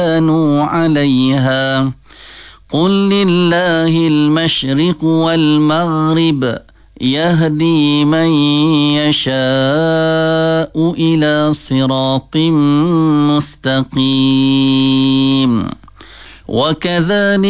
كانوا عليها قل لله المشرق والمغرب يهدي من يشاء إلى صراط مستقيم وكذلك